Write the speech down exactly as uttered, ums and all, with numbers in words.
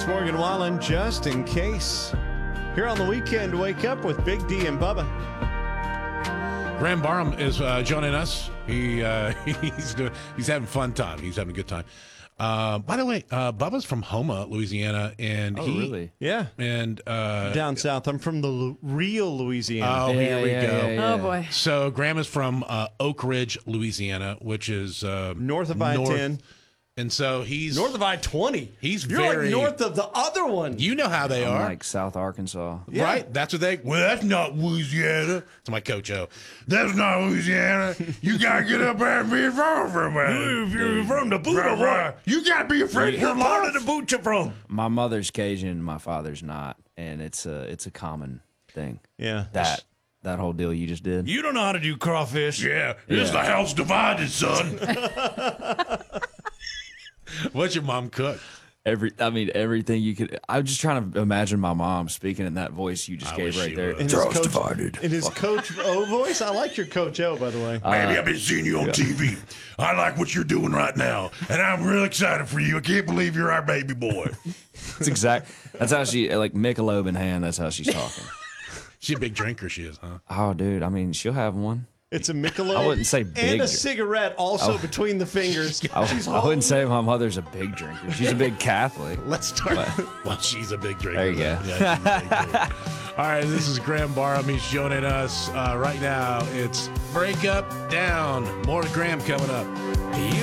It's Morgan Wallen, just in case. Here on the weekend, wake up with Big D and Bubba. Graham Barham is uh, joining us. He uh, he's doing, he's having fun time. He's having a good time. Uh, by the way, uh, Bubba's from Houma, Louisiana, and Oh, he really? Yeah. and uh, Down south. I'm from the Lu- real Louisiana. oh, Yeah, here we yeah, go. yeah, yeah. Oh, boy. So Graham is from uh, Oak Ridge, Louisiana, which is uh, North of I ten. and so he's North of I twenty. He's You're very- like north of the other one. You know how they I'm are. like South Arkansas. Yeah. Right? That's what they. Well, that's not Louisiana. It's my coach, O. That's not Louisiana. You gotta get up there and be from from If you're from the boot, right, you gotta be afraid. What part of the boot you from? My mother's Cajun, my father's not, and it's a it's a common thing. Yeah. That that whole deal you just did. You don't know how to do crawfish. Yeah, it's the house divided, son. What's your mom cook? Every, I mean, everything you could. I'm just trying to imagine my mom speaking in that voice you just I gave wish right she there. would. In his, coach, in his Coach O voice? I like your Coach O, by the way. Maybe I've been seeing you on T V. I like what you're doing right now, and I'm real excited for you. I can't believe you're our baby boy. That's exact. That's how she like Michelob in hand. That's how she's talking. She's a big drinker, she is, huh? Oh, dude. I mean, she'll have one. It's a Michelob. I wouldn't say big And a drink. cigarette also between the fingers. I, She's I wouldn't say my mother's a big drinker. She's a big Catholic. Let's start. Well, she's a big drinker. There you go. Yeah, she's a big drinker. All right, this is Graham Barham. He's joining us uh, right now. It's Break Up Down. More Graham coming up. You